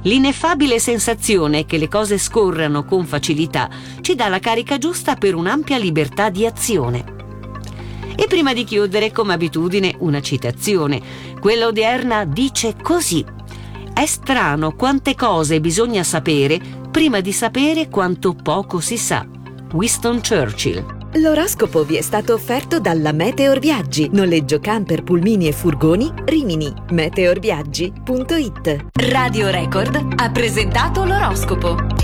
L'ineffabile sensazione che le cose scorrano con facilità ci dà la carica giusta per un'ampia libertà di azione. E prima di chiudere, come abitudine, una citazione. Quella odierna dice così: «È strano quante cose bisogna sapere prima di sapere quanto poco si sa». Winston Churchill. L'oroscopo vi è stato offerto dalla Meteor Viaggi, noleggio camper, pulmini e furgoni, Rimini. meteorviaggi.it. Radio Record ha presentato l'oroscopo.